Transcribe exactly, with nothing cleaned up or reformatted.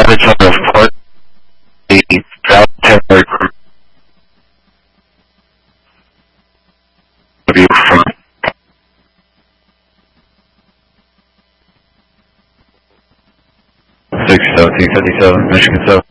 Savage on the fourth, the South Temporary review from six seventeen fifty-seven, Michigan seven.